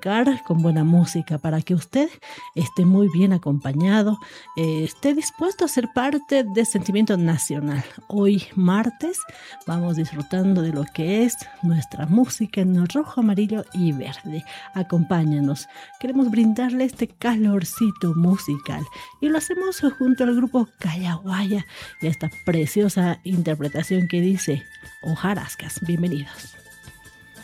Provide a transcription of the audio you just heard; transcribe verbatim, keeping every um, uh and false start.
arrancar con buena música para que usted esté muy bien acompañado, eh, esté dispuesto a ser parte del sentimiento nacional. Hoy martes vamos disfrutando de lo que es nuestra música en rojo, amarillo y verde. Acompáñanos, queremos brindarle este calorcito musical y lo hacemos junto al grupo Callahuaya y esta preciosa interpretación que dice Hojarascas. Bienvenidos.